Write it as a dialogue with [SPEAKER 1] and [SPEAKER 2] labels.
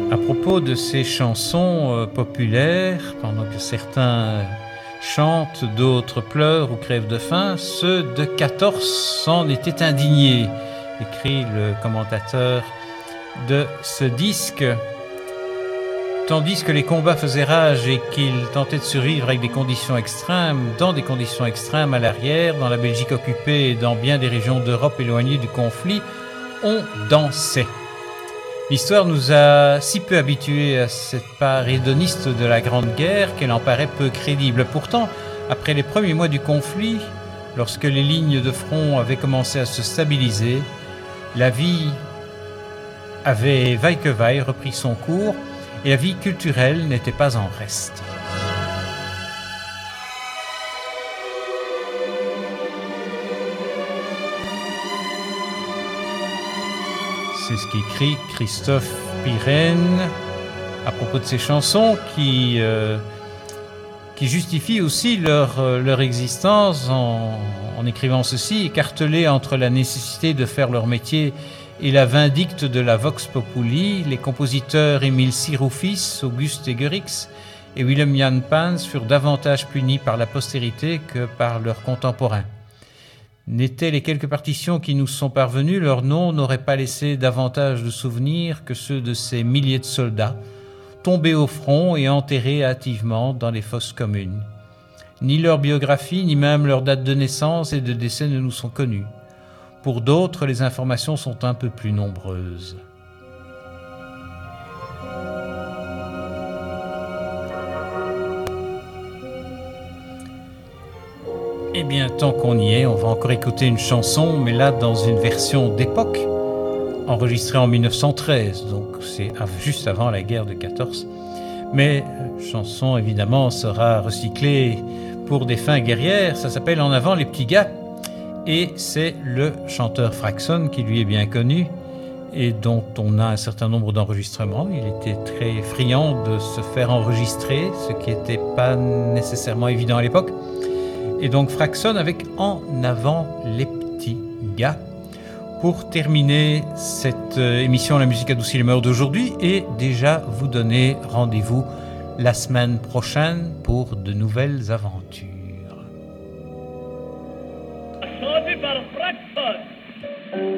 [SPEAKER 1] À propos de ces chansons populaires, pendant que certains chantent, d'autres pleurent ou crèvent de faim, ceux de 14 s'en étaient indignés, écrit le commentateur de ce disque. Tandis que les combats faisaient rage et qu'ils tentaient de survivre avec des conditions extrêmes, dans des conditions extrêmes à l'arrière, dans la Belgique occupée et dans bien des régions d'Europe éloignées du conflit, on dansait. L'histoire nous a si peu habitués à cette part hédoniste de la Grande Guerre qu'elle en paraît peu crédible. Pourtant, après les premiers mois du conflit, lorsque les lignes de front avaient commencé à se stabiliser, la vie avait vaille que vaille repris son cours et la vie culturelle n'était pas en reste. C'est ce qu'écrit Christophe Pirenne à propos de ces chansons qui justifient aussi leur existence en écrivant ceci: écartelés entre la nécessité de faire leur métier et la vindicte de la vox populi, les compositeurs Émile Siroufis, Auguste Egerix et Willem Jan Pans furent davantage punis par la postérité que par leurs contemporains. N'étaient les quelques partitions qui nous sont parvenues, leurs noms n'auraient pas laissé davantage de souvenirs que ceux de ces milliers de soldats, tombés au front et enterrés hâtivement dans les fosses communes. Ni leur biographie, ni même leur date de naissance et de décès ne nous sont connues. Pour d'autres, les informations sont un peu plus nombreuses. Eh bien, tant qu'on y est, on va encore écouter une chanson, mais là dans une version d'époque, enregistrée en 1913, donc c'est juste avant la guerre de 14. Mais la chanson, évidemment, sera recyclée pour des fins guerrières. Ça s'appelle « En avant les petits gars ». Et c'est le chanteur Fraxon qui lui est bien connu et dont on a un certain nombre d'enregistrements. Il était très friand de se faire enregistrer, ce qui n'était pas nécessairement évident à l'époque. Et donc Fraxon avec « En avant les petits gars » pour terminer cette émission La musique adoucit les mœurs d'aujourd'hui et déjà vous donner rendez-vous la semaine prochaine pour de nouvelles aventures.